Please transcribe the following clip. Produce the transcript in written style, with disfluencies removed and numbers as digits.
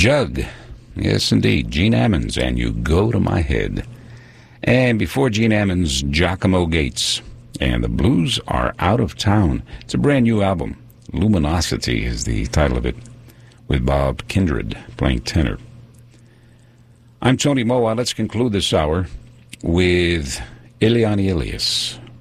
Jug. Yes, indeed. Gene Ammons, and You Go to My Head. And before Gene Ammons, Giacomo Gates. And The Blues Are Out of Town. It's a brand new album. Luminosity is the title of it, with Bob Kindred playing tenor. I'm Tony Moa. Let's conclude this hour with Eliane Elias